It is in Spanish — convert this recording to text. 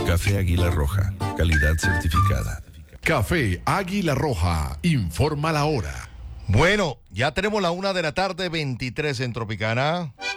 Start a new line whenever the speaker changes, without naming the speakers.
Café Águila Roja, calidad certificada.
Café Águila Roja, informa la hora.
Bueno, ya tenemos la 1:23 en Tropicana.